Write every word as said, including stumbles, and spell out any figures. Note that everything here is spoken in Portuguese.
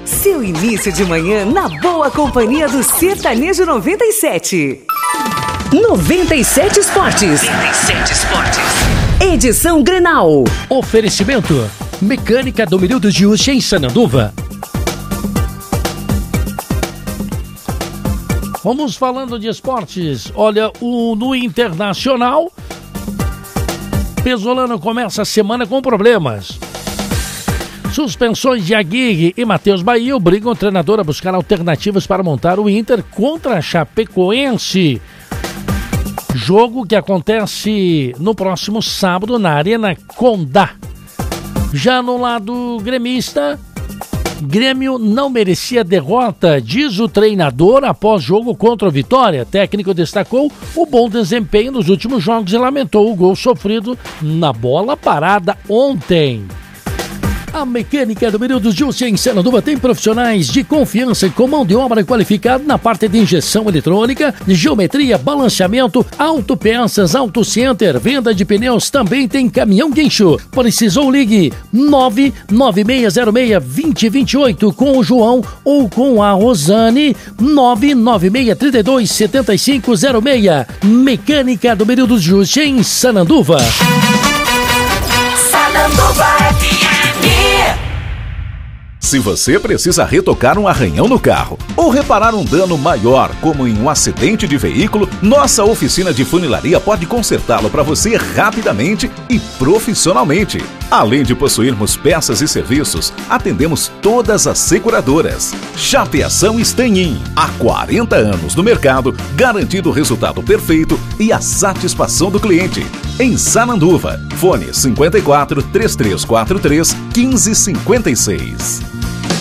Seu início de manhã na boa companhia do Sertanejo noventa e sete. noventa e sete Esportes. noventa e sete Esportes. Edição Grenal. Oferecimento: Mecânica do Milho de Uxa em Sananduva. Vamos falando de esportes. Olha, o, no Internacional, Pesolano começa a semana com problemas. Suspensões de Aguirre e Matheus Bahia obrigam o treinador a buscar alternativas para montar o Inter contra a Chapecoense. Jogo que acontece no próximo sábado na Arena Condá. Já no lado gremista, Grêmio não merecia derrota, diz o treinador após jogo contra o Vitória. Técnico destacou o bom desempenho nos últimos jogos e lamentou o gol sofrido na bola parada ontem. A Mecânica do Milho do Jussa em Sananduva tem profissionais de confiança com mão de obra qualificada na parte de injeção eletrônica, geometria, balanceamento, autopeças, auto center, venda de pneus, também tem caminhão guincho. Precisou, ligue nove nove seis zero seis, dois zero dois oito com o João ou com a Rosane, nove nove seis três dois sete cinco zero seis. Mecânica do Milho do Jussa em Sananduva. Sananduva F M. Se você precisa retocar um arranhão no carro ou reparar um dano maior, como em um acidente de veículo, nossa oficina de funilaria pode consertá-lo para você rapidamente e profissionalmente. Além de possuirmos peças e serviços, atendemos todas as seguradoras. Chapeação Stanhin, há quarenta anos no mercado, garantindo o resultado perfeito e a satisfação do cliente. Em Sananduva, fone cinquenta e quatro, três três quatro três, quinze cinquenta e seis.